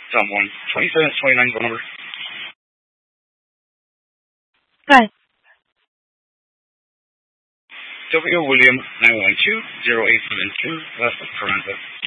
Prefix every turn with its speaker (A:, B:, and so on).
A: Someone. 2729 phone number.
B: Right.
A: Tokyo William 912-0872, West of Toronto.